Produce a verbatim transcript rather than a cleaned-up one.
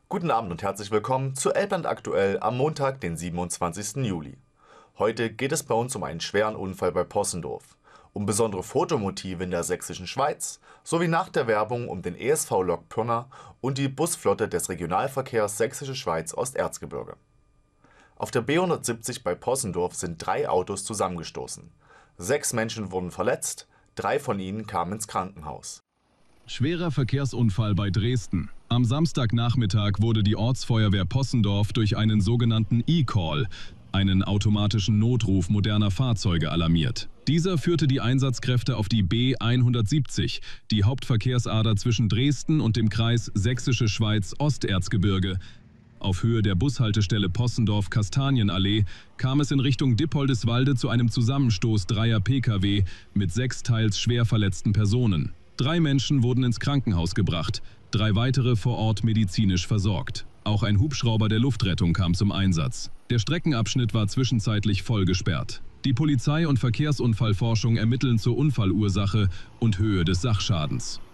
Guten Abend und herzlich willkommen zu Elbland aktuell am Montag, den siebenundzwanzigsten Juli. Heute geht es bei uns um einen schweren Unfall bei Possendorf, um besondere Fotomotive in der sächsischen Schweiz sowie nach der Werbung um den E S V-Lok Pirna und die Busflotte des Regionalverkehrs Sächsische Schweiz Osterzgebirge. Auf der B hundertsiebzig bei Possendorf sind drei Autos zusammengestoßen. Sechs Menschen wurden verletzt, drei von ihnen kamen ins Krankenhaus. Schwerer Verkehrsunfall bei Dresden. Am Samstagnachmittag wurde die Ortsfeuerwehr Possendorf durch einen sogenannten E-Call, einen automatischen Notruf moderner Fahrzeuge, alarmiert. Dieser führte die Einsatzkräfte auf die B hundertsiebzig, die Hauptverkehrsader zwischen Dresden und dem Kreis Sächsische Schweiz Osterzgebirge. Auf Höhe der Bushaltestelle Possendorf-Kastanienallee kam es in Richtung Dippoldiswalde zu einem Zusammenstoß dreier Pkw mit sechs teils schwer verletzten Personen. Drei Menschen wurden ins Krankenhaus gebracht, drei weitere vor Ort medizinisch versorgt. Auch ein Hubschrauber der Luftrettung kam zum Einsatz. Der Streckenabschnitt war zwischenzeitlich voll gesperrt. Die Polizei und Verkehrsunfallforschung ermitteln zur Unfallursache und Höhe des Sachschadens.